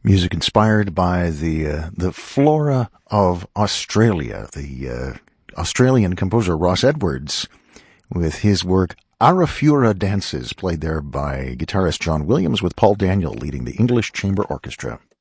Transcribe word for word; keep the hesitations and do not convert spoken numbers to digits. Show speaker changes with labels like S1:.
S1: Music inspired by the uh, the flora of Australia. The uh, Australian composer Ross Edwards, with his work Arafura Dances, played there by guitarist John Williams, with Paul Daniel leading the English Chamber Orchestra.